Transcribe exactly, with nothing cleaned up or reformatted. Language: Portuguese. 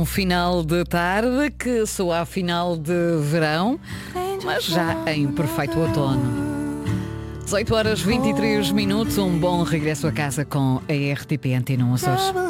Um final de tarde que soa a final de verão, mas já em perfeito outono. dezoito horas e vinte e três minutos, um bom regresso a casa com a R T P Antena um Açores.